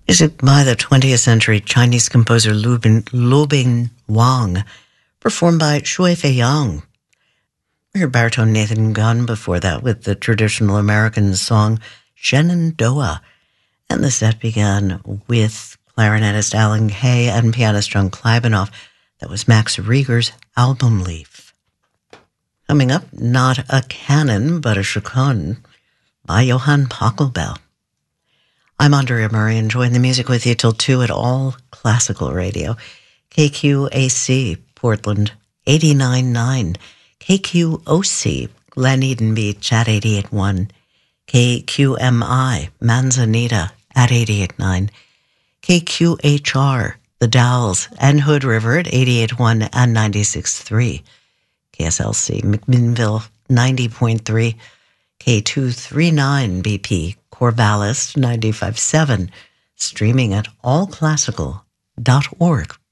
Music by the 20th century Chinese composer Lu Bing performed by Shui Feiyang. We heard baritone Nathan Gunn before that with the traditional American song Shenandoah. And the set began with clarinetist Alan Kay and pianist John Klybanoff. That was Max Reger's Album Leaf. Coming up, not a canon, but a chaconne by Johann Pachelbel. I'm Andrea Murray, enjoying the music with you till 2 at All Classical Radio. KQAC, Portland, 89.9. KQOC, Glen Eden Beach at 88.1. KQMI, Manzanita at 88.9. KQHR, The Dalles and Hood River at 88.1 and 96.3. KSLC, McMinnville, 90.3. K239 BP, Corvallis, 95.7. Streaming at allclassical.org.